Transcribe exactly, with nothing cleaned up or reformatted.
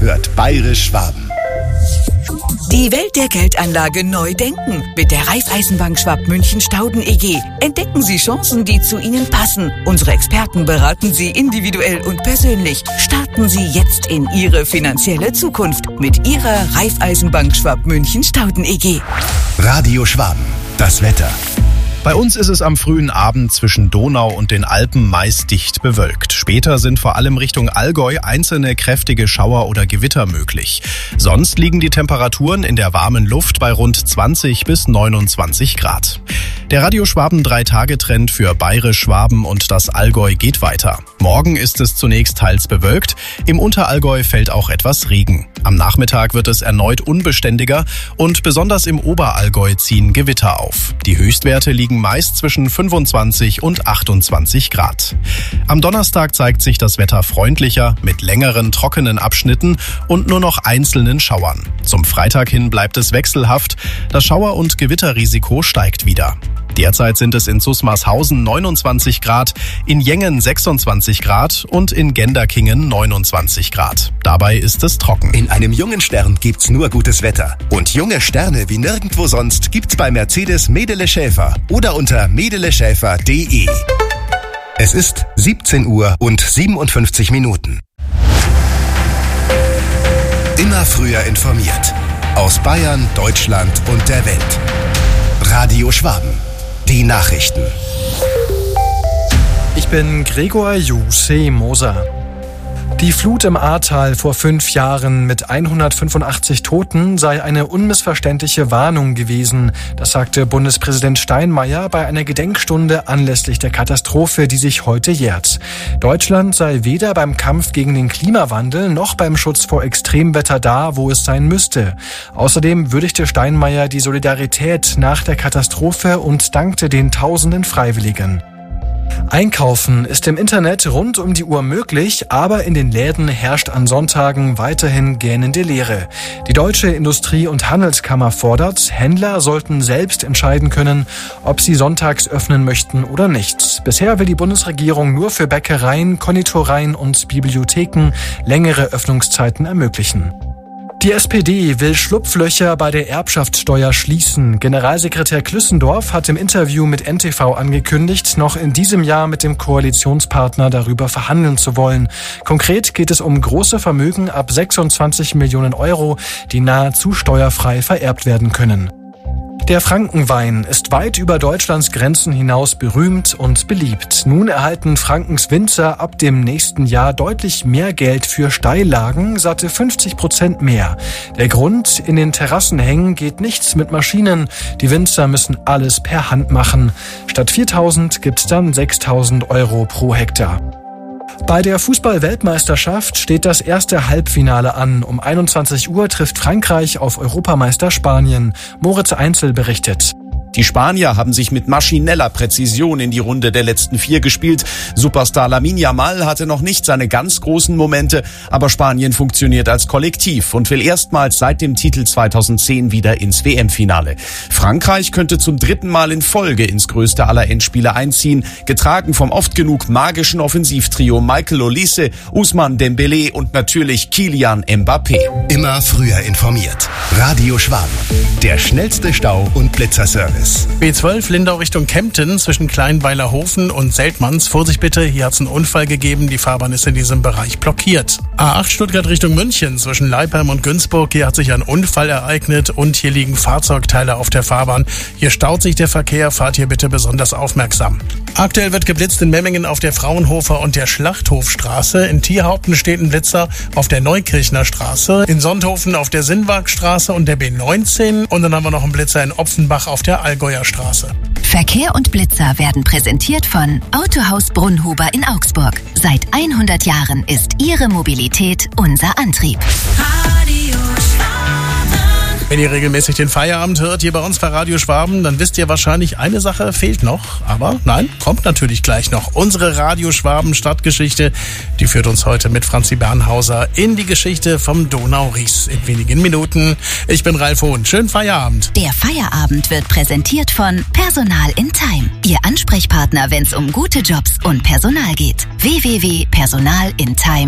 hört Bayerisch Schwaben. Die Welt der Geldanlage neu denken. Mit der Raiffeisenbank Schwab München Stauden E G. Entdecken Sie Chancen, die zu Ihnen passen. Unsere Experten beraten Sie individuell und persönlich. Starten Sie jetzt in Ihre finanzielle Zukunft mit Ihrer Raiffeisenbank Schwab München Stauden E G. Radio Schwaben, das Wetter. Bei uns ist es am frühen Abend zwischen Donau und den Alpen meist dicht bewölkt. Später sind vor allem Richtung Allgäu einzelne kräftige Schauer oder Gewitter möglich. Sonst liegen die Temperaturen in der warmen Luft bei rund zwanzig bis neunundzwanzig Grad. Der Radio Schwaben drei-Tage-Trend für Bayerisch Schwaben und das Allgäu geht weiter. Morgen ist es zunächst teils bewölkt. Im Unterallgäu fällt auch etwas Regen. Am Nachmittag wird es erneut unbeständiger und besonders im Oberallgäu ziehen Gewitter auf. Die Höchstwerte liegen meist zwischen fünfundzwanzig und achtundzwanzig Grad. Am Donnerstag zeigt sich das Wetter freundlicher mit längeren, trockenen Abschnitten und nur noch einzelnen Schauern. Zum Freitag hin bleibt es wechselhaft. Das Schauer- und Gewitterrisiko steigt wieder. Derzeit sind es in Susmarshausen neunundzwanzig Grad, in Jengen sechsundzwanzig Grad und in Genderkingen neunundzwanzig Grad. Dabei ist es trocken. In einem jungen Stern gibt's nur gutes Wetter. Und junge Sterne wie nirgendwo sonst gibt's bei Mercedes Medele Schäfer oder unter medele schäfer punkt de. Es ist siebzehn Uhr und siebenundfünfzig Minuten. Immer früher informiert. Aus Bayern, Deutschland und der Welt. Radio Schwaben. Die Nachrichten. Ich bin Gregor Jussi Moser. Die Flut im Ahrtal vor fünf Jahren mit hundertfünfundachtzig Toten sei eine unmissverständliche Warnung gewesen. Das sagte Bundespräsident Steinmeier bei einer Gedenkstunde anlässlich der Katastrophe, die sich heute jährt. Deutschland sei weder beim Kampf gegen den Klimawandel noch beim Schutz vor Extremwetter da, wo es sein müsste. Außerdem würdigte Steinmeier die Solidarität nach der Katastrophe und dankte den tausenden Freiwilligen. Einkaufen ist im Internet rund um die Uhr möglich, aber in den Läden herrscht an Sonntagen weiterhin gähnende Leere. Die Deutsche Industrie- und Handelskammer fordert, Händler sollten selbst entscheiden können, ob sie sonntags öffnen möchten oder nicht. Bisher will die Bundesregierung nur für Bäckereien, Konditoreien und Bibliotheken längere Öffnungszeiten ermöglichen. Die S P D will Schlupflöcher bei der Erbschaftssteuer schließen. Generalsekretär Klüssendorf hat im Interview mit N T V angekündigt, noch in diesem Jahr mit dem Koalitionspartner darüber verhandeln zu wollen. Konkret geht es um große Vermögen ab sechsundzwanzig Millionen Euro, die nahezu steuerfrei vererbt werden können. Der Frankenwein ist weit über Deutschlands Grenzen hinaus berühmt und beliebt. Nun erhalten Frankens Winzer ab dem nächsten Jahr deutlich mehr Geld für Steillagen, satte fünfzig Prozent mehr. Der Grund: in den Terrassenhängen geht nichts mit Maschinen. Die Winzer müssen alles per Hand machen. Statt viertausend gibt's dann sechstausend Euro pro Hektar. Bei der Fußball-Weltmeisterschaft steht das erste Halbfinale an. Um einundzwanzig Uhr trifft Frankreich auf Europameister Spanien. Moritz Einzel berichtet. Die Spanier haben sich mit maschineller Präzision in die Runde der letzten vier gespielt. Superstar Lamine Yamal hatte noch nicht seine ganz großen Momente, aber Spanien funktioniert als Kollektiv und will erstmals seit dem Titel zweitausendzehn wieder ins W M-Finale. Frankreich könnte zum dritten Mal in Folge ins größte aller Endspiele einziehen, getragen vom oft genug magischen Offensivtrio Michael Olise, Ousmane Dembélé und natürlich Kylian Mbappé. Immer früher informiert. Radio Schwaben. Der schnellste Stau- und Blitzerservice. B zwölf Lindau Richtung Kempten zwischen Kleinweilerhofen und Seltmanns. Vorsicht bitte, hier hat es einen Unfall gegeben. Die Fahrbahn ist in diesem Bereich blockiert. A acht Stuttgart Richtung München zwischen Leipheim und Günzburg. Hier hat sich ein Unfall ereignet und hier liegen Fahrzeugteile auf der Fahrbahn. Hier staut sich der Verkehr. Fahrt hier bitte besonders aufmerksam. Aktuell wird geblitzt in Memmingen auf der Fraunhofer und der Schlachthofstraße. In Thierhaupten steht ein Blitzer auf der Neukirchner Straße. In Sonthofen auf der Sinnwagstraße und der B neunzehn. Und dann haben wir noch einen Blitzer in Opfenbach auf der Allgäuer Straße. Verkehr und Blitzer werden präsentiert von Autohaus Brunnhuber in Augsburg. Seit hundert Jahren ist Ihre Mobilität unser Antrieb. Radio Schwaben. Wenn ihr regelmäßig den Feierabend hört hier bei uns bei Radio Schwaben, dann wisst ihr wahrscheinlich, eine Sache fehlt noch. Aber nein, kommt natürlich gleich noch. Unsere Radio Schwaben Stadtgeschichte, die führt uns heute mit Franzi Bernhauser in die Geschichte vom Donau-Ries in wenigen Minuten. Ich bin Ralf Hohn. Schönen Feierabend. Der Feierabend wird präsentiert von Personal in Time. Ihr Ansprechpartner, wenn es um gute Jobs und Personal geht. w w w punkt personal in time